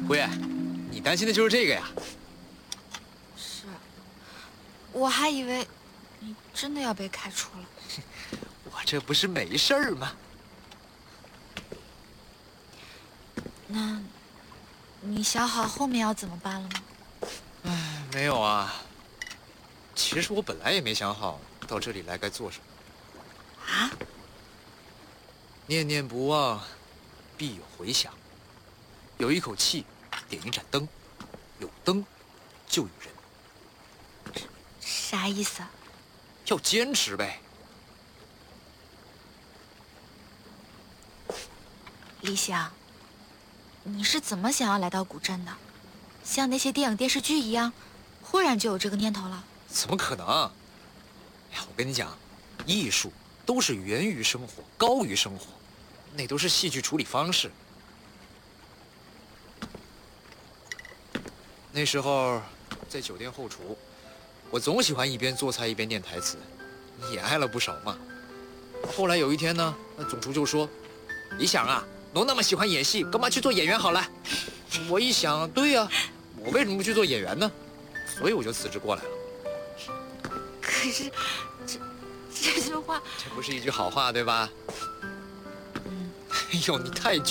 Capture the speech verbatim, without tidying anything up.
辉，你担心的就是这个呀？ 是，我还以为你真的要被开除了。 我这不是没事儿吗？ 那，你想好后面要怎么办了吗？ 唉，没有啊。其实我本来也没想好到这里来该做什么。 啊？ 念念不忘，必有回响。有一口气，点一盏灯，有灯，就有人。 啥意思啊？ 要坚持呗。 李想，你是怎么想要来到古镇的？像那些电影电视剧一样，忽然就有这个念头了？ 怎么可能？哎呀，我跟你讲，艺术都是源于生活，高于生活，那都是戏剧处理方式。那时候在酒店后厨，我总喜欢一边做菜一边念台词，也挨了不少骂。后来有一天呢，那总厨就说：“李想啊，侬那么喜欢演戏，干嘛去做演员好了？”我一想，对呀、啊，我为什么不去做演员呢？所以我就辞职过来了。 可是，这这句话， 这不是一句好话，对吧？ 嗯， 哎呦，你太